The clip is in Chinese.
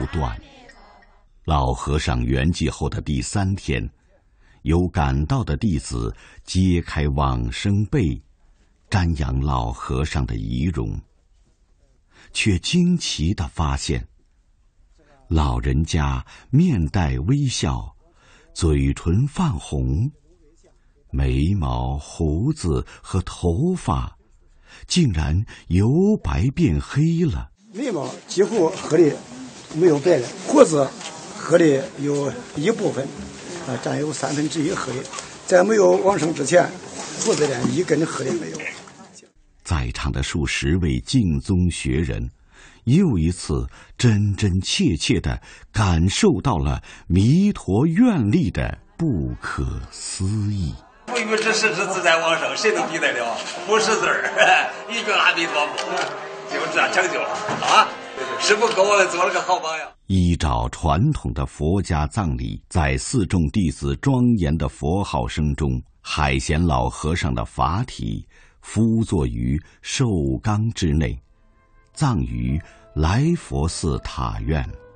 断。老和尚圆寂后的第3天，有赶到的弟子揭开往生被，瞻仰老和尚的遗容，却惊奇地发现，老人家面带微笑，嘴唇泛红，眉毛、胡子和头发竟然由白变黑了。 眉毛几乎黑的没有白了，胡子黑的有一部分，占有1/3黑的。在没有往生之前，胡子连一根黑的没有。 在场的数十位净宗学人，又一次真真切切地感受到了弥陀愿力的不可思议。 不与之实之自在往生，谁能比得了？不识字儿，一句阿弥陀佛，就这样成就了啊！师父给我们做了个好榜样。 依照传统的佛家葬礼，在4众弟子庄严的佛号声中，海贤老和尚的法体敷坐于寿缸之内，葬于来佛寺塔院。